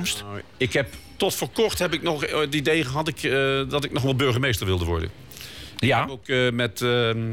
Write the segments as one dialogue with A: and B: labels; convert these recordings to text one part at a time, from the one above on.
A: toekomst?
B: Ik heb tot voor kort heb ik nog het idee gehad dat ik nog wel burgemeester wilde worden.
A: Ja.
B: Ik heb ook met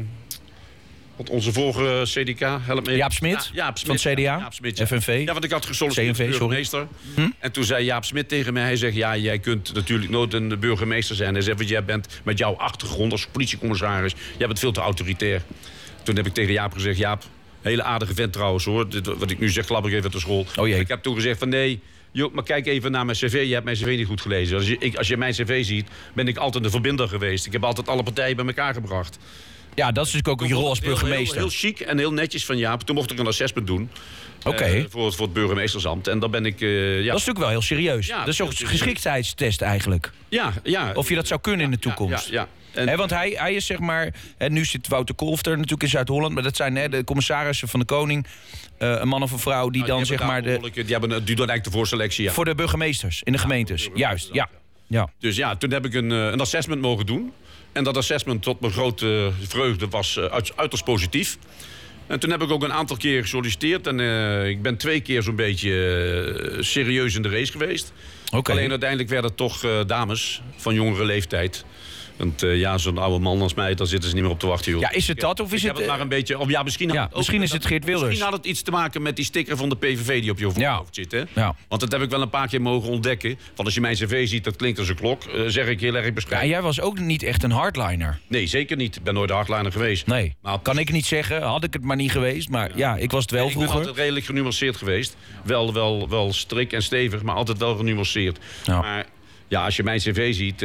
B: onze vorige CDK, help me.
A: Jaap Smit,
B: Jaap Smit
A: van het CDA,
B: Jaap Smit, ja.
A: FNV.
B: Ja, want ik had gesolliciteerd als burgemeester. En toen zei Jaap Smit tegen mij, hij zegt, ja, jij kunt natuurlijk nooit een burgemeester zijn. Hij zegt, want jij bent met jouw achtergrond als politiecommissaris, jij bent veel te autoritair. Toen heb ik tegen Jaap gezegd, Jaap, hele aardige vent trouwens hoor. Wat ik nu zeg, klap ik even uit de school.
A: Oh jee.
B: Ik heb toen gezegd van nee, joh, maar kijk even naar mijn cv. Je hebt mijn cv niet goed gelezen. Als je mijn cv ziet, ben ik altijd een verbinder geweest. Ik heb altijd alle partijen bij elkaar gebracht.
A: Ja, dat is natuurlijk ook je rol als burgemeester.
B: Heel chic en heel netjes van Jaap. Toen mocht ik een assessment doen.
A: Oké.
B: Voor het burgemeestersambt. En dan ben ik...
A: Dat is natuurlijk wel heel serieus.
B: Ja,
A: dat is ook een
B: heel
A: geschiktheidstest eigenlijk.
B: Ja.
A: Of je dat zou kunnen in de toekomst.
B: Ja.
A: Want hij is zeg maar... nu zit Wouter Kolff er natuurlijk in Zuid-Holland. Maar dat zijn de commissarissen van de koning. Een man of een vrouw die dan zeg maar... Die
B: doen eigenlijk de voorselectie, ja.
A: Voor de burgemeesters in de gemeentes. Juist, ja.
B: Dus ja, toen heb ik een assessment mogen doen. En dat assessment tot mijn grote vreugde was uiterst positief. En toen heb ik ook een aantal keer gesolliciteerd. En ik ben 2 keer zo'n beetje serieus in de race geweest.
A: Okay.
B: Alleen uiteindelijk werden het toch dames van jongere leeftijd. Want zo'n oude man als mij, daar zitten ze niet meer op te wachten, joh.
A: Ja, is het dat of is het...
B: maar een beetje... misschien
A: is het Geert Wilders.
B: Misschien had het iets te maken met die sticker van de PVV die op je voorhoofd zit, hè?
A: Ja.
B: Want dat heb ik wel een paar keer mogen ontdekken. Want als je mijn cv ziet, dat klinkt als een klok. Zeg ik heel erg bescheiden.
A: Ja, jij was ook niet echt een hardliner.
B: Nee, zeker niet. Ik ben nooit een hardliner geweest.
A: Nee, maar kan ik niet zeggen. Had ik het maar niet geweest. Maar ja, ik was het wel vroeger.
B: Ik ben altijd redelijk genuanceerd geweest. Wel strik en stevig, maar altijd wel genuanceerd.
A: Ja.
B: Maar ja, als je mijn cv ziet,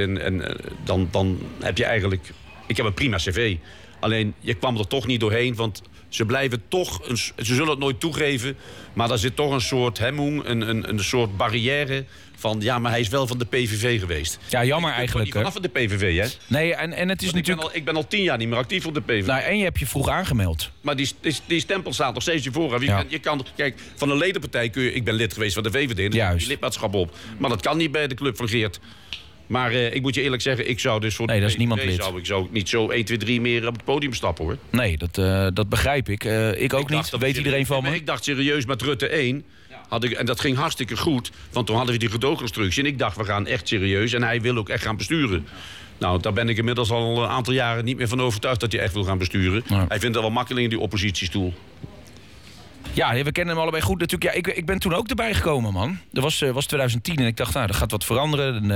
B: dan heb je eigenlijk... Ik heb een prima cv. Alleen, je kwam er toch niet doorheen, want ze blijven toch... Ze zullen het nooit toegeven, maar daar zit toch een soort hemming, een soort barrière van... Ja, maar hij is wel van de PVV geweest.
A: Ja, jammer eigenlijk.
B: Niet vanaf de PVV, hè?
A: Nee, en het is natuurlijk...
B: Ik ben al 10 jaar niet meer actief op de PVV.
A: Nou, en je hebt je vroeg aangemeld.
B: Maar die stempel staat nog steeds voor. Je kan, kijk, van een ledenpartij kun je... Ik ben lid geweest van de VVD, daar heb je lidmaatschap op. Maar dat kan niet bij de Club van Geert. Maar ik moet je eerlijk zeggen, ik zou dus voor
A: nee,
B: de
A: dat is niemand lid.
B: Ik zou niet zo 1, 2, 3 meer op het podium stappen, hoor.
A: Nee, dat begrijp ik. Ik ook niet, dat weet iedereen van me.
B: Ik dacht serieus met Rutte 1... en dat ging hartstikke goed, want toen hadden we die gedoogconstructie. En ik dacht, we gaan echt serieus en hij wil ook echt gaan besturen. Nou, daar ben ik inmiddels al een aantal jaren niet meer van overtuigd dat hij echt wil gaan besturen. Ja. Hij vindt het wel makkelijk in die oppositiestoel.
A: Ja, we kennen hem allebei goed natuurlijk. Ja, ik ben toen ook erbij gekomen, man. Dat was 2010 en ik dacht, nou, er gaat wat veranderen.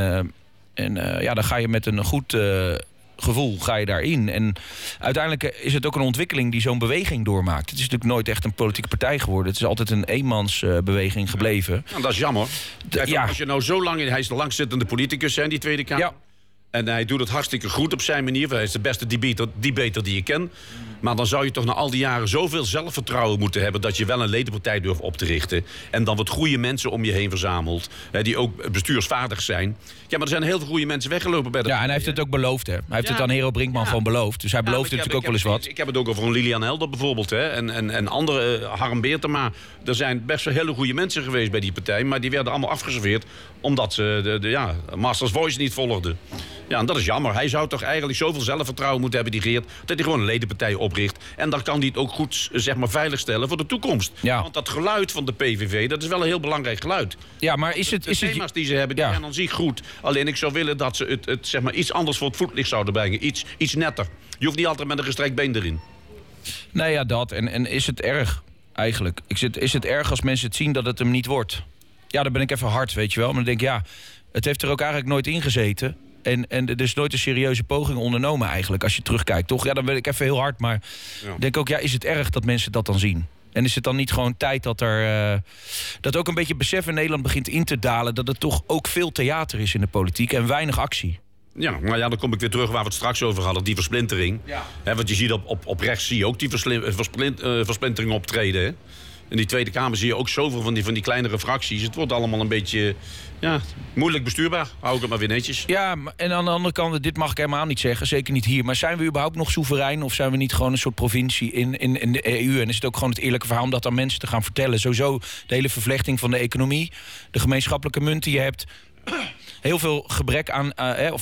A: Dan ga je met een goed gevoel ga je daarin. En uiteindelijk is het ook een ontwikkeling die zo'n beweging doormaakt. Het is natuurlijk nooit echt een politieke partij geworden. Het is altijd een eenmansbeweging gebleven.
B: Ja, dat is jammer. Als je nou zo lang... Hij is de langzittende politicus in die Tweede Kamer. Ja. En hij doet het hartstikke goed op zijn manier. Hij is de beste debater die je kent. Maar dan zou je toch na al die jaren zoveel zelfvertrouwen moeten hebben... dat je wel een ledenpartij durft op te richten. En dan wat goede mensen om je heen verzamelt. Die ook bestuursvaardig zijn. Ja, maar er zijn heel veel goede mensen weggelopen bij de...
A: Ja, en hij heeft het ook beloofd, hè? Hij heeft het aan Hero Brinkman gewoon beloofd. Dus hij beloofde natuurlijk ook wel eens wat.
B: Ik heb het ook over een Lilian Helder bijvoorbeeld. Hè? En andere, Harm Beertema. Er zijn best wel hele goede mensen geweest bij die partij. Maar die werden allemaal afgeserveerd. Omdat ze de Masters Voice niet volgden. Ja, en dat is jammer. Hij zou toch eigenlijk zoveel zelfvertrouwen moeten hebben, die Geert... dat hij gewoon een ledenpartij opricht. En dan kan hij het ook goed, zeg maar, veiligstellen voor de toekomst. Ja. Want dat geluid van de PVV, dat is wel een heel belangrijk geluid.
A: Ja, maar is het...
B: De thema's die ze hebben, die zijn aan zich goed. Alleen ik zou willen dat ze het zeg maar, iets anders voor het voetlicht zouden brengen. Iets netter. Je hoeft niet altijd met een gestrekt been erin.
A: Nou ja, dat. En is het erg, eigenlijk? Is het erg als mensen het zien dat het hem niet wordt? Ja, dan ben ik even hard, weet je wel. Maar dan denk ik, ja, het heeft er ook eigenlijk nooit in gezeten... En er is nooit een serieuze poging ondernomen eigenlijk, als je terugkijkt, toch? Ja, dan ben ik even heel hard, maar denk ook, ja, is het erg dat mensen dat dan zien? En is het dan niet gewoon tijd dat ook een beetje besef in Nederland begint in te dalen... dat het toch ook veel theater is in de politiek en weinig actie?
B: Ja, maar ja, dan kom ik weer terug waar we het straks over hadden, die versplintering. Ja. Want je ziet op rechts zie je ook die versplintering optreden, hè? In die Tweede Kamer zie je ook zoveel van die kleinere fracties. Het wordt allemaal een beetje moeilijk bestuurbaar. Hou ik het maar weer netjes.
A: Ja, en aan de andere kant, dit mag ik helemaal niet zeggen. Zeker niet hier. Maar zijn we überhaupt nog soeverein? Of zijn we niet gewoon een soort provincie in de EU? En is het ook gewoon het eerlijke verhaal om dat aan mensen te gaan vertellen? Sowieso de hele vervlechting van de economie. De gemeenschappelijke munt die je hebt. heel veel gebrek aan...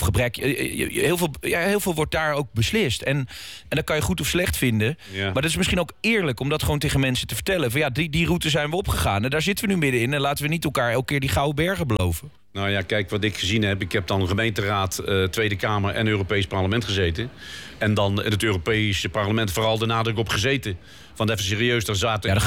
A: heel veel wordt daar ook beslist. En dat kan je goed of slecht vinden.
B: Ja.
A: Maar dat is misschien ook eerlijk om dat gewoon tegen mensen te vertellen. Van die route zijn we opgegaan en daar zitten we nu middenin. En laten we niet elkaar elke keer die gouden bergen beloven.
B: Nou ja, kijk, wat ik gezien heb... ik heb dan gemeenteraad, Tweede Kamer en Europees Parlement gezeten. En dan in het Europese parlement vooral de nadruk op gezeten. Want even serieus, daar zaten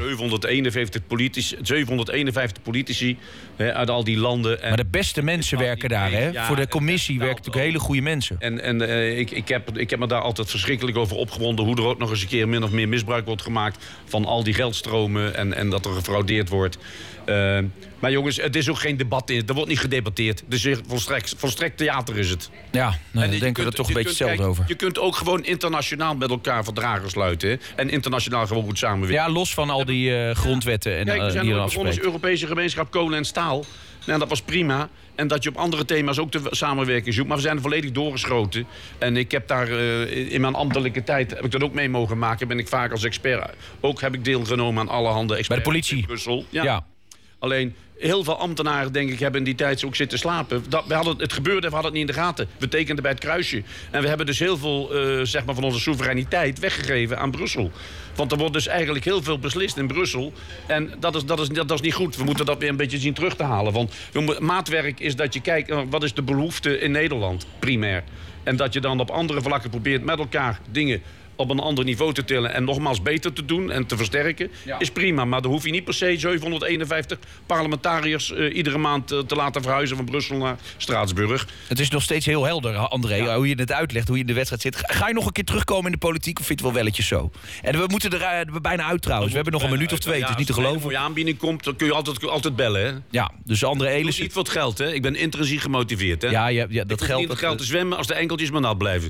B: 751 politici uit al die landen. En
A: maar de beste mensen werken daar, hè?
B: Ja,
A: voor de commissie werken natuurlijk hele goede mensen.
B: Ik heb me daar altijd verschrikkelijk over opgewonden... hoe er ook nog eens een keer min of meer misbruik wordt gemaakt... van al die geldstromen en dat er gefraudeerd wordt... maar jongens, het is ook geen debat. Er wordt niet gedebatteerd. Dus volstrekt theater is het.
A: Ja, daar denken we er toch een beetje hetzelfde over.
B: Je kunt ook gewoon internationaal met elkaar verdragen sluiten. Hè? En internationaal gewoon goed samenwerken.
A: Ja, los van al die grondwetten en
B: kijk, we zijn
A: die er
B: ook begonnen als Europese gemeenschap kolen en staal. En dat was prima. En dat je op andere thema's ook de samenwerking zoekt. Maar we zijn er volledig doorgeschoten. En ik heb daar in mijn ambtelijke tijd... heb ik dat ook mee mogen maken. Ben ik vaak als expert... ook heb ik deelgenomen aan allerhande experts.
A: Bij de politie?
B: In Brussel.
A: Ja.
B: Alleen, heel veel ambtenaren, denk ik, hebben in die tijd ook zitten slapen. Het gebeurde, we hadden het niet in de gaten. We tekenden bij het kruisje. En we hebben dus heel veel van onze soevereiniteit weggegeven aan Brussel. Want er wordt dus eigenlijk heel veel beslist in Brussel. En dat is niet goed. We moeten dat weer een beetje zien terug te halen. Want maatwerk is dat je kijkt, wat is de behoefte in Nederland, primair. En dat je dan op andere vlakken probeert met elkaar dingen... op een ander niveau te tillen en nogmaals beter te doen en te versterken, is prima. Maar dan hoef je niet per se 751 parlementariërs iedere maand te laten verhuizen van Brussel naar Straatsburg.
A: Het is nog steeds heel helder, André, hoe je het uitlegt, hoe je in de wedstrijd zit. Ga je nog een keer terugkomen in de politiek of vind je het wel welletjes zo? En we moeten er bijna uit trouwens. We hebben nog een minuut of twee, het is niet te geloven.
B: Als er een mooie aanbieding komt, dan kun je altijd bellen. Hè?
A: Ja, dus André Elissen...
B: Niet voor het geld, hè? Ik ben intrinsiek gemotiveerd. Hè?
A: Ja, dat geld...
B: Het geld te zwemmen als de enkeltjes maar nat blijven.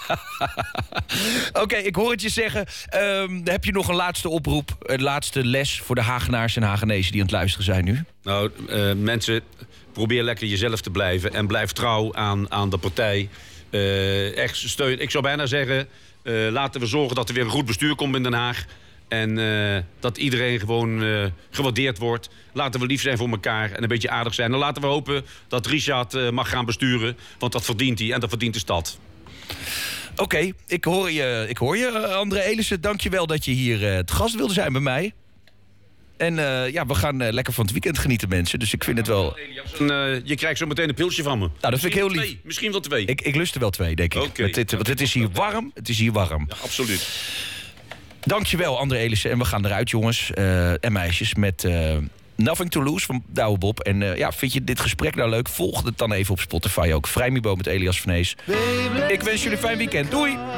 A: Oké, ik hoor het je zeggen. Heb je nog een laatste oproep, een laatste les voor de Hagenaars en Hagenezen die aan het luisteren zijn nu?
B: Nou, mensen, probeer lekker jezelf te blijven en blijf trouw aan de partij. Echt steun. Ik zou bijna zeggen, laten we zorgen dat er weer een goed bestuur komt in Den Haag. En dat iedereen gewoon gewaardeerd wordt. Laten we lief zijn voor elkaar en een beetje aardig zijn. En laten we hopen dat Richard mag gaan besturen, want dat verdient hij en dat verdient de stad.
A: Oké, ik hoor je, André Elissen. Dank je wel dat je hier te gast wilde zijn bij mij. En we gaan lekker van het weekend genieten, mensen. Dus ik vind het wel...
B: Je krijgt zo meteen een pilsje van me.
A: Nou, dat vind ik heel lief.
B: Misschien wel 2.
A: Ik lust er wel 2, denk ik.
B: Okay.
A: Want het is hier warm. Het is hier warm.
B: Ja, absoluut.
A: Dank je wel, André Elissen. En we gaan eruit, jongens en meisjes, met... Nothing to Lose van Douwe Bob. En vind je dit gesprek nou leuk? Volg het dan even op Spotify ook. Vrijmibo met Elias Vnees. Ik wens jullie een fijn weekend. Doei!